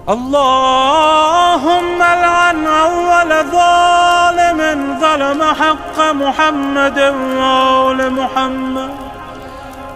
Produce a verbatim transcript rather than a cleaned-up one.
اللهم لعن أول ظالم ظلم حق محمد وآل محمد.